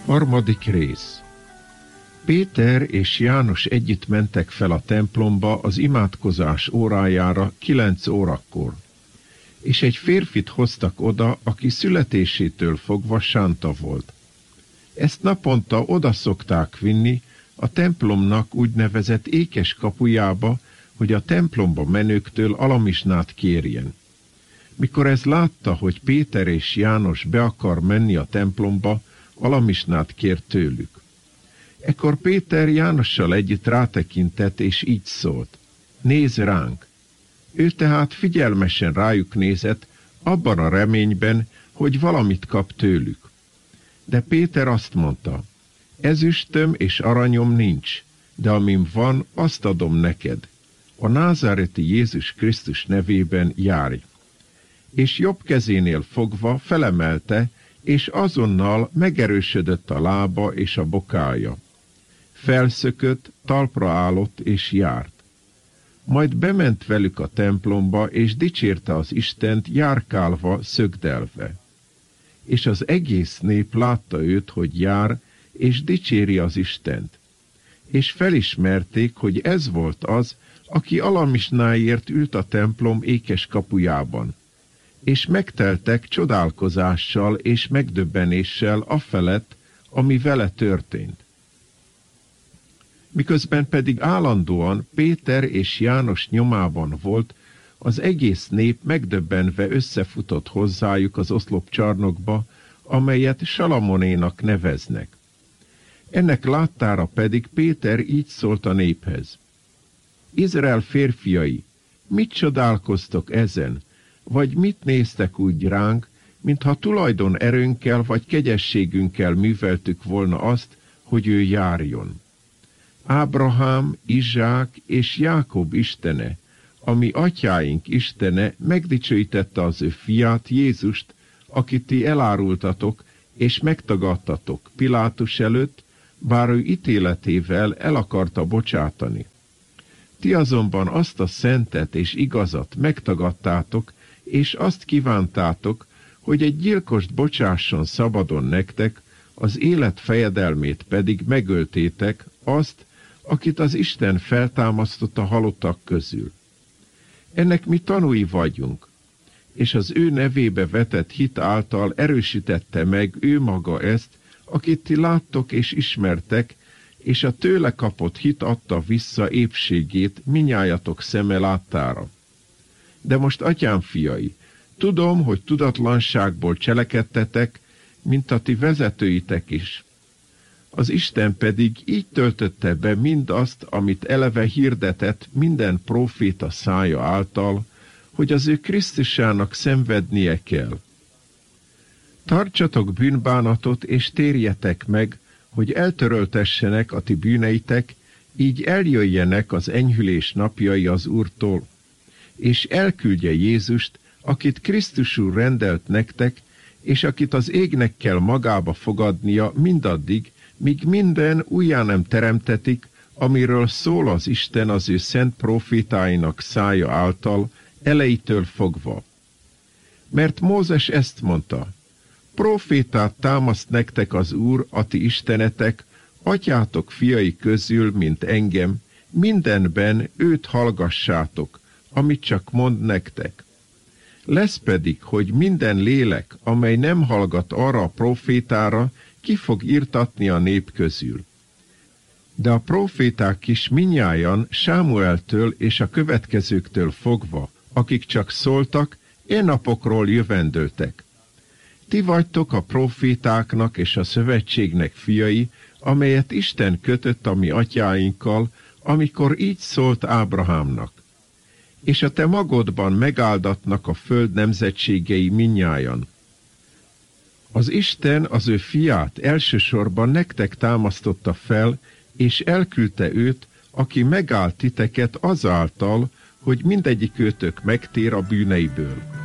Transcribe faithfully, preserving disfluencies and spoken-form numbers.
Harmadik rész. Péter és János együtt mentek fel a templomba az imádkozás órájára kilenc órakor, és egy férfit hoztak oda, aki születésétől fogva sánta volt. Ezt naponta oda szokták vinni a templomnak úgynevezett ékes kapujába, hogy a templomba menőktől alamisnát kérjen. Mikor ez látta, hogy Péter és János be akar menni a templomba, alamisnát kért tőlük. Ekkor Péter Jánossal együtt rátekintett, és így szólt: nézz ránk! Ő tehát figyelmesen rájuk nézett, abban a reményben, hogy valamit kap tőlük. De Péter azt mondta: ezüstöm és aranyom nincs, de amim van, azt adom neked. A názáreti Jézus Krisztus nevében járj! És jobb kezénél fogva felemelte, és azonnal megerősödött a lába és a bokája. Felszökött, talpra állott és járt. Majd bement velük a templomba, és dicsérte az Istent járkálva, szögdelve. És az egész nép látta őt, hogy jár, és dicséri az Istent. És felismerték, hogy ez volt az, aki alamisnáért ült a templom ékes kapujában. És megteltek csodálkozással és megdöbbenéssel afelett, ami vele történt. Miközben pedig állandóan Péter és János nyomában volt, az egész nép megdöbbenve összefutott hozzájuk az oszlopcsarnokba, amelyet Salamonénak neveznek. Ennek láttára pedig Péter így szólt a néphez: Izrael férfiai, mit csodálkoztok ezen, vagy mit néztek úgy ránk, mintha tulajdon erőnkkel vagy kegyességünkkel műveltük volna azt, hogy ő járjon. Ábrahám, Izsák és Jákob Istene, ami atyáink Istene megdicsőítette az ő fiát, Jézust, akit ti elárultatok és megtagadtatok Pilátus előtt, bár ő ítéletével el akarta bocsátani. Ti azonban azt a szentet és igazat megtagadtátok, és azt kívántátok, hogy egy gyilkost bocsásson szabadon nektek, az élet fejedelmét pedig megöltétek, azt, akit az Isten feltámasztott a halottak közül. Ennek mi tanúi vagyunk, és az ő nevébe vetett hit által erősítette meg ő maga ezt, akit ti láttok és ismertek, és a tőle kapott hit adta vissza épségét minnyájatok szeme láttára. De most, atyám fiai, tudom, hogy tudatlanságból cselekedtetek, mint a ti vezetőitek is. Az Isten pedig így töltötte be mindazt, amit eleve hirdetett minden próféta szája által, hogy az ő Krisztusának szenvednie kell. Tartsatok bűnbánatot, és térjetek meg, hogy eltöröltessenek a ti bűneitek, így eljöjjenek az enyhülés napjai az Úrtól, és elküldje Jézust, akit Krisztusul rendelt nektek, és akit az égnek kell magába fogadnia mindaddig, míg minden újjá nem teremtetik, amiről szól az Isten az ő szent profétáinak szája által, elejétől fogva. Mert Mózes ezt mondta: profétát támaszt nektek az Úr, a ti istenetek, atyátok fiai közül, mint engem, mindenben őt hallgassátok, amit csak mond nektek. Lesz pedig, hogy minden lélek, amely nem hallgat arra a profétára, ki fog irtatni a nép közül. De a proféták is minnyájan Sámueltől és a következőktől fogva, akik csak szóltak, e napokról jövendöltek. Ti vagytok a profétáknak és a szövetségnek fiai, amelyet Isten kötött a mi atyáinkkal, amikor így szólt Ábrahámnak. És a te magodban megáldatnak a föld nemzetségei minnyájan. Az Isten az ő fiát elsősorban nektek támasztotta fel, és elküldte őt, aki megált titeket azáltal, hogy mindegyik őtök megtér a bűneiből.